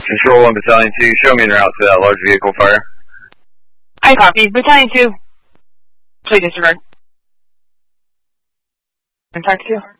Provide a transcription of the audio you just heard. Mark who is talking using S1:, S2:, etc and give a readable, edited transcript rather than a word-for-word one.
S1: Control 1, Battalion 2, show me en route to that large vehicle fire.
S2: I copy. Battalion 2, please disregard. Contact 2.